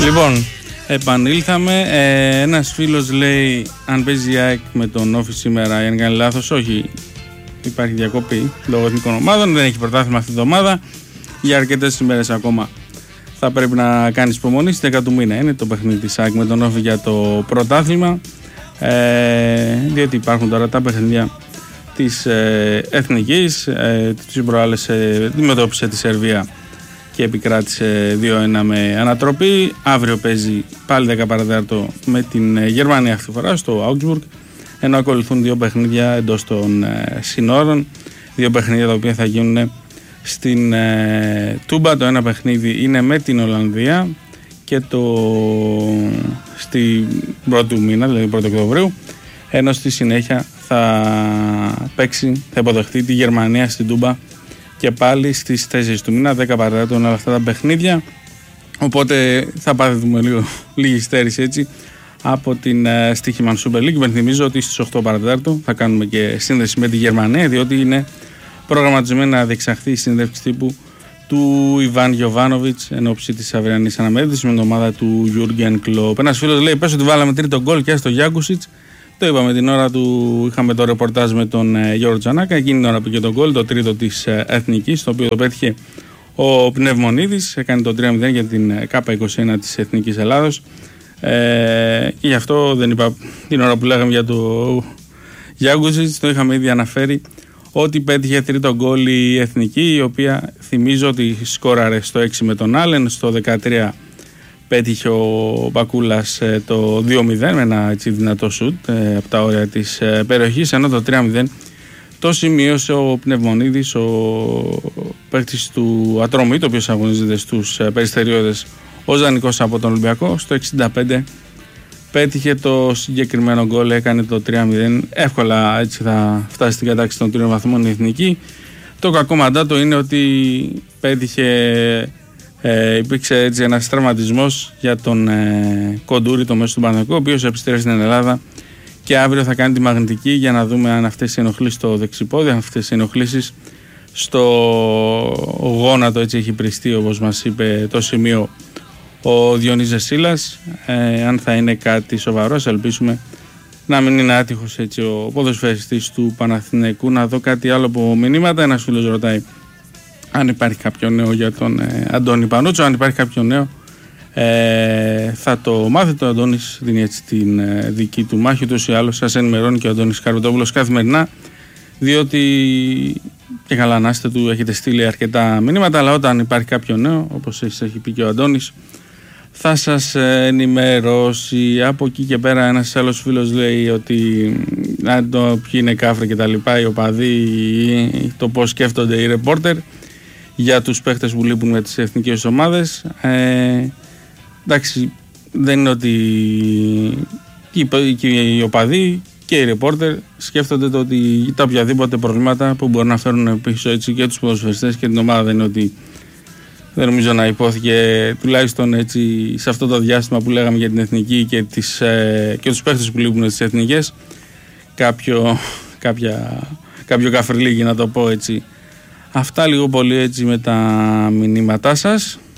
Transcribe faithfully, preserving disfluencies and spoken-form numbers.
Λοιπόν, επανήλθαμε. Ε, ένας φίλος λέει αν παίζει η ΑΕΚ με τον Όφη σήμερα, αν κάνει λάθος. Όχι, υπάρχει διακοπή λόγω εθνικών ομάδων. Δεν έχει πρωτάθλημα αυτή τη εβδομάδα. Για αρκετές ημέρες ακόμα θα πρέπει να κάνεις υπομονή. Στις δέκα του μήνα είναι το παιχνίδι της ΑΕΚ με τον Όφη για το πρωτάθλημα. Ε, διότι υπάρχουν τώρα τα παιχνίδια της ε, Εθνικής. Ε, τις προάλλες ε, αντιμετώπισε τη Σερβία και επικράτησε δύο ένα με ανατροπή. Αύριο παίζει πάλι δέκα παρά τέταρτο με την Γερμανία αυτή τη φορά στο Augsburg, ενώ ακολουθούν δύο παιχνίδια εντός των ε, συνόρων, δύο παιχνίδια τα οποία θα γίνουν στην ε, Τούμπα. Το ένα παιχνίδι είναι με την Ολλανδία και το στη πρώτη μήνα, δηλαδή πρώτη Οκτωβρίου, ενώ στη συνέχεια θα παίξει, θα υποδεχτεί τη Γερμανία στην Τούμπα και πάλι στις τέσσερις του μήνα, δέκα παρά τέταρτο όλα αυτά τα παιχνίδια. Οπότε θα πάθουμε λίγο λίγη στέρηση έτσι από την uh, Στοίχημαν Super League. Υπενθυμίζω ότι στις οκτώ παρά τέταρτο θα κάνουμε και σύνδεση με τη Γερμανία, διότι είναι προγραμματισμένη να διεξαχθεί η συνέντευξη τύπου του Ιβάν Γιοβάνοβιτς εν ώψη της αυριανής αναμέτρησης με την ομάδα του Γιούργεν Κλοπ. Ένας φίλος λέει: πες ότι βάλαμε τρίτο γκολ και στο Γιάκουσιτς. Το είπαμε την ώρα του, είχαμε το ρεπορτάζ με τον ε, Γιώργο Τζανάκα. Εκείνη την ώρα πήγε το γκολ, το τρίτο της ε, Εθνικής, το οποίο το πέτυχε ο Πνευμονίδης. Έκανε το τρία μηδέν για την ε, Κάπα είκοσι ένα της Εθνικής Ελλάδος. Ε, και γι' αυτό δεν είπα την ώρα που λέγαμε για το Γιάκουσιτς, το είχαμε ήδη αναφέρει ότι πέτυχε τρίτο γκολ η Εθνική, η οποία θυμίζω ότι σκόραρε στο έξι με τον Άλεν, στο δεκατρία πέτυχε ο Μπακούλας ε, το δύο μηδέν με ένα έτσι δυνατό σουτ ε, από τα όρια της ε, περιοχής, ενώ το τρία μηδέν το σημείωσε ο Πνευμονίδης, ο παίκτης του Ατρόμητου, ο οποίος αγωνίζεται στους ε, Περιστεριώδες ως δανεικός από τον Ολυμπιακό. Στο εξήντα πέντε πέτυχε το συγκεκριμένο γκολ, έκανε το τρία μηδέν. Εύκολα έτσι θα φτάσει στην κατάξη των τριών βαθμών η Εθνική. Το κακό μαντάτο είναι ότι πέτυχε, ε, υπήρξε έτσι ένας τραυματισμός για τον ε, Κοντούρη, το μέσο του Παναθηναϊκού, ο οποίος επιστρέφει στην Ελλάδα και αύριο θα κάνει τη μαγνητική για να δούμε αν αυτές οι ενοχλήσεις στο δεξιπόδι, αν αυτές οι ενοχλήσεις στο γόνατο έτσι έχει πριστεί, όπως μας είπε το σημείο ο Διονύζης Σίλας. Ε, αν θα είναι κάτι σοβαρό, ελπίσουμε να μην είναι άτυχος έτσι ο ποδοσφαιριστής του Παναθηναϊκού. Να δω κάτι άλλο από μηνύματα. Ένας φίλος ρωτάει αν υπάρχει κάποιο νέο για τον ε, Αντώνη Πανούτσο. Αν υπάρχει κάποιο νέο ε, θα το μάθετε. Ο Αντώνης δίνει έτσι την ε, δική του μάχη, ούτως ή άλλως σας ενημερώνει και ο Αντώνης Καρπετόπουλος καθημερινά, διότι και καλά να είστε, του έχετε στείλει αρκετά μηνύματα, αλλά όταν υπάρχει κάποιο νέο, όπως έχει πει και ο Αντώνης, θα σας ενημερώσει. Από εκεί και πέρα ένας άλλος φίλος λέει ότι αν το ποιοι είναι κάφρε και τα λοιπά, οι οπαδοί, το πώς σκέφτονται οι ρεπόρτερ για τους παίχτες που λείπουν με τις εθνικές ομάδες. Ε, εντάξει, δεν είναι ότι και οι οπαδοί και οι ρεπόρτερ σκέφτονται το ότι τα οποιαδήποτε προβλήματα που μπορούν να φέρουν πίσω έτσι και τους ποδοσφαιριστές και την ομάδα, δεν είναι ότι δεν νομίζω να υπόθηκε τουλάχιστον έτσι σε αυτό το διάστημα που λέγαμε για την εθνική και, τις, ε, και τους παίχτες που λείπουν στις εθνικές κάποιο, κάποια, κάποιο καφριλίγι, να το πω έτσι. Αυτά λίγο πολύ έτσι με τα μηνύματά σας.